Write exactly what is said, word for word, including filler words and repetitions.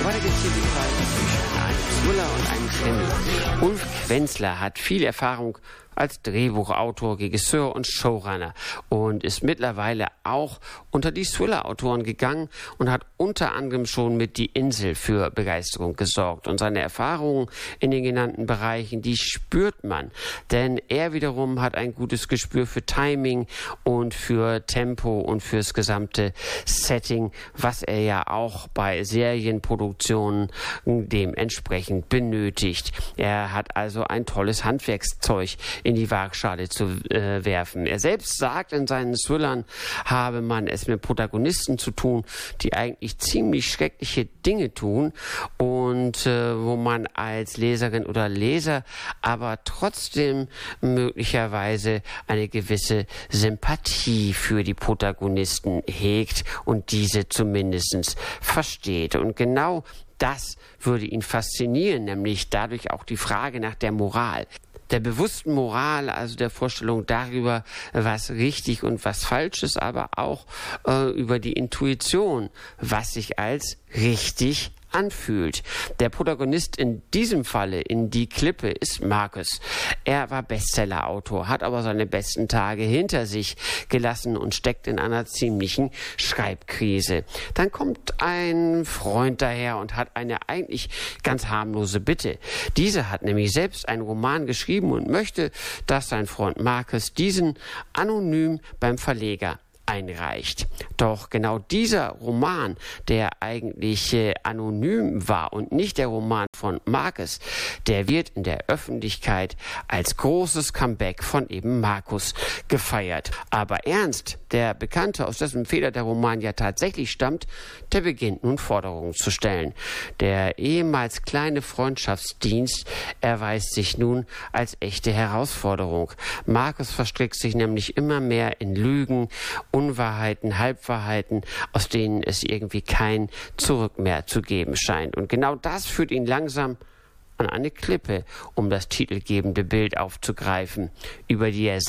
Weiter geht's hier mit einem Thriller und einem Krimi. Ulf Quenzler hat viel Erfahrung als Drehbuchautor, Regisseur und Showrunner und ist mittlerweile auch unter die Thriller-Autoren gegangen und hat unter anderem schon mit Die Insel für Begeisterung gesorgt. Und seine Erfahrungen in den genannten Bereichen, die spürt man, denn er wiederum hat ein gutes Gespür für Timing und für Tempo und fürs gesamte Setting, was er ja auch bei Serienproduktionen dementsprechend benötigt. Er hat also ein tolles Handwerkszeug in die Waagschale zu äh, werfen. Er selbst sagt, in seinen Thrillern habe man es mit Protagonisten zu tun, die eigentlich ziemlich schreckliche Dinge tun und äh, wo man als Leserin oder Leser aber trotzdem möglicherweise eine gewisse Sympathie für die Protagonisten hegt und diese zumindest versteht. Und genau das würde ihn faszinieren, nämlich dadurch auch die Frage nach der Moral. Der bewussten Moral, also der Vorstellung darüber, was richtig und was falsch ist, aber auch äh, über die Intuition, was sich als richtig anfühlt. Der Protagonist in diesem Falle, in Die Klippe, ist Marcus. Er war Bestsellerautor, hat aber seine besten Tage hinter sich gelassen und steckt in einer ziemlichen Schreibkrise. Dann kommt ein Freund daher und hat eine eigentlich ganz harmlose Bitte. Dieser hat nämlich selbst einen Roman geschrieben und möchte, dass sein Freund Marcus diesen anonym beim Verleger einreicht. Doch genau dieser Roman, der eigentlich äh, anonym war und nicht der Roman von Marcus, der wird in der Öffentlichkeit als großes Comeback von eben Marcus gefeiert. Aber Ernst, der Bekannte, aus dessen Feder der Roman ja tatsächlich stammt, der beginnt nun Forderungen zu stellen. Der ehemals kleine Freundschaftsdienst erweist sich nun als echte Herausforderung. Marcus verstrickt sich nämlich immer mehr in Lügen, Unwahrheiten, Halbwahrheiten, aus denen es irgendwie kein Zurück mehr zu geben scheint. Und genau das führt ihn langsam an eine Klippe, um das titelgebende Bild aufzugreifen, über die er